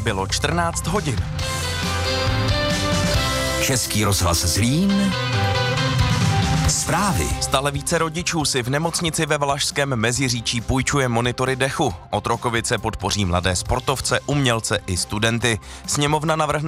bylo 14 hodin. Český rozhlas Zlín. Zprávy. Stále více rodičů si v nemocnici ve Valašském Meziříčí půjčuje monitory dechu. Otrokovice podpoří mladé sportovce, umělce i studenty. Sněmovna navrhne